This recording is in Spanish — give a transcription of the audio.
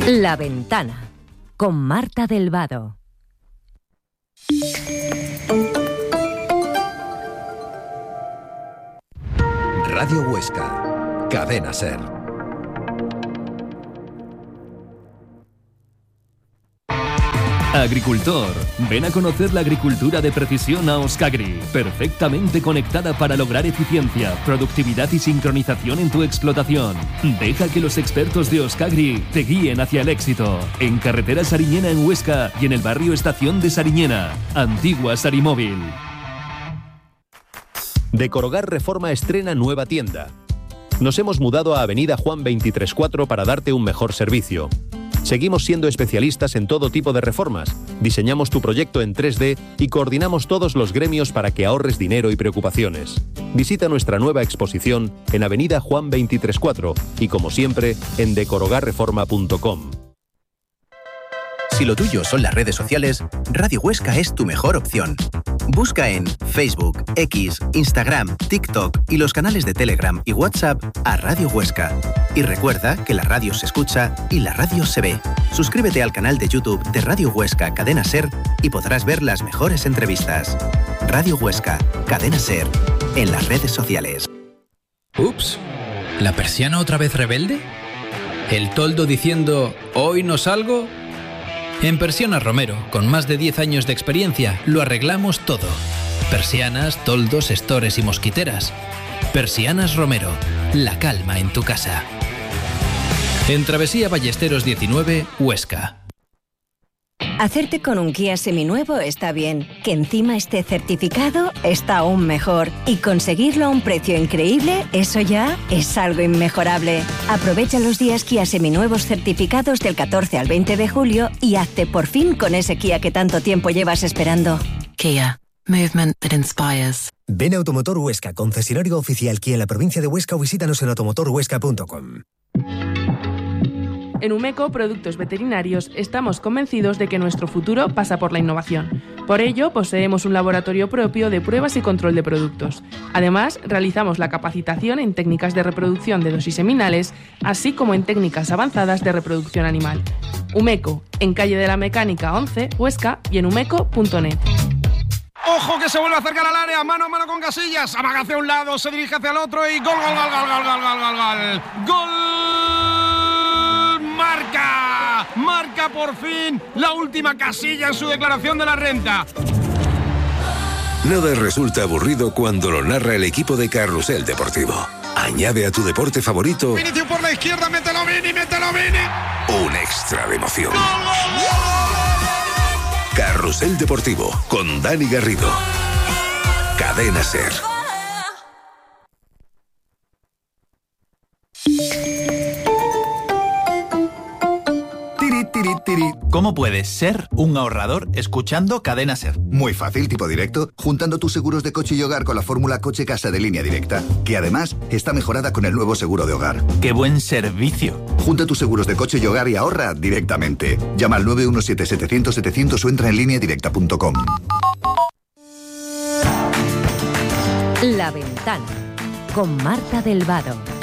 La Ventana, con Marta del Vado. Radio Huesca, Cadena SER. Agricultor, ven a conocer la agricultura de precisión a Euskagri, perfectamente conectada para lograr eficiencia, productividad y sincronización en tu explotación. Deja que los expertos de Euskagri te guíen hacia el éxito. En carretera Sariñena en Huesca y en el barrio Estación de Sariñena, antigua Sarimóvil. Decorogar Reforma estrena nueva tienda. Nos hemos mudado a Avenida Juan 23-4 para darte un mejor servicio. Seguimos siendo especialistas en todo tipo de reformas. Diseñamos tu proyecto en 3D y coordinamos todos los gremios para que ahorres dinero y preocupaciones. Visita nuestra nueva exposición en Avenida Juan 23-4 y, como siempre, en decorogarreforma.com. Si lo tuyo son las redes sociales, Radio Huesca es tu mejor opción. Busca en Facebook, X, Instagram, TikTok y los canales de Telegram y WhatsApp a Radio Huesca. Y recuerda que la radio se escucha y la radio se ve. Suscríbete al canal de YouTube de Radio Huesca Cadena SER y podrás ver las mejores entrevistas. Radio Huesca Cadena SER, en las redes sociales. Ups, ¿la persiana otra vez rebelde? ¿El toldo diciendo hoy no salgo? En Persianas Romero, con más de 10 años de experiencia, lo arreglamos todo. Persianas, toldos, estores y mosquiteras. Persianas Romero, la calma en tu casa. En Travesía Ballesteros 19, Huesca. Hacerte con un Kia seminuevo está bien, que encima esté certificado está aún mejor, y conseguirlo a un precio increíble, eso ya es algo inmejorable. Aprovecha los días Kia seminuevos certificados del 14 al 20 de julio y hazte por fin con ese Kia que tanto tiempo llevas esperando. Kia, movement that inspires. Ven a Automotor Huesca, concesionario oficial Kia en la provincia de Huesca, o visítanos en automotorhuesca.com. En Umeco Productos Veterinarios estamos convencidos de que nuestro futuro pasa por la innovación. Por ello, poseemos un laboratorio propio de pruebas y control de productos. Además, realizamos la capacitación en técnicas de reproducción de dosis seminales, así como en técnicas avanzadas de reproducción animal. Umeco, en Calle de la Mecánica 11, Huesca, y en umeco.net. ¡Ojo que se vuelve a acercar al área! ¡Mano a mano con Casillas! Amaga hacia un lado, se dirige hacia el otro y ¡gol, gol, gol, gol, gol, gol, gol, gol! ¡Gol! Marca por fin la última Casilla en su declaración de la renta. Nada resulta aburrido cuando lo narra el equipo de Carrusel Deportivo. Añade a tu deporte favorito Vinicius por la izquierda, mételo Vini. un extra de emoción. Carrusel Deportivo con Dani Garrido. Cadena SER. ¿Cómo puedes ser un ahorrador escuchando Cadena SER? Muy fácil, tipo directo, juntando tus seguros de coche y hogar con la fórmula Coche-Casa de Línea Directa, que además está mejorada con el nuevo seguro de hogar. ¡Qué buen servicio! Junta tus seguros de coche y hogar y ahorra directamente. Llama al 917-700-700 o entra en lineadirecta.com. La Ventana, con Marta del Vado.